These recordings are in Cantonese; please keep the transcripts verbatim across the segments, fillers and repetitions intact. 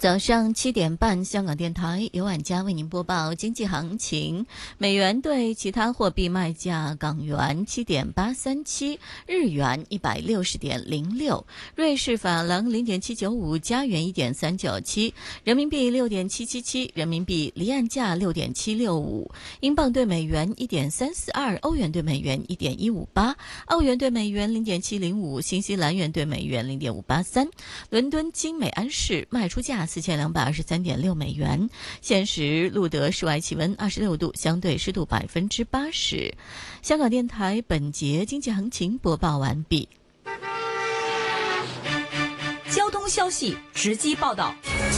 早上七点半，香港电台由晚家为您播报经济行情。美元对其他货币卖价：港元七点八三七，日元一百六十点零六，瑞士法郎零点七九五，加元一点三九七，人民币六点七七七，人民币离岸价六点七六五，英镑对美元一点三四二，欧元对美元一点一五八，澳元对美元零点七零五，新西兰元对美元零点五八三。伦敦金美安士卖出价四千两百二十三点六美元。现时录得室外气温二十六度，相对湿度百分之八十。香港电台本节经济行情播报完毕。 交通消息直击报道。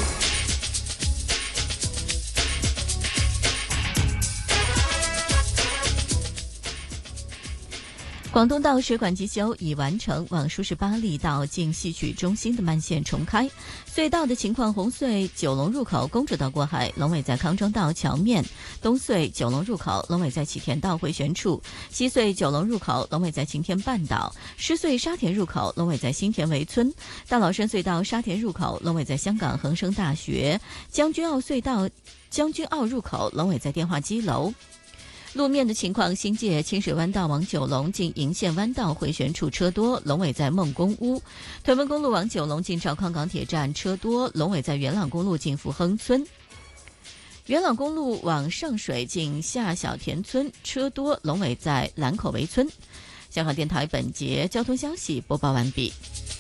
广东道水管急修已完成，往梳士巴利道进戏曲中心的慢线重开。隧道的情况：红隧九龙入口公主道过海，龙尾在康庄道桥面；东隧九龙入口，龙尾在启田道回旋处；西隧九龙入口，龙尾在晴天半岛；狮隧沙田入口，龙尾在新田围村；大老山隧道沙田入口，龙尾在香港恒生大学；将军澳隧道将军澳入口，龙尾在电话机楼。路面的情况：新界清水湾道往九龙进银线湾道回旋处车多，龙尾在梦公屋；屯门公路往九龙进兆康港铁站车多，龙尾在元朗公路进福亨村；元朗公路往上水进下小田村车多，龙尾在兰口围村。香港电台本节交通消息播报完毕。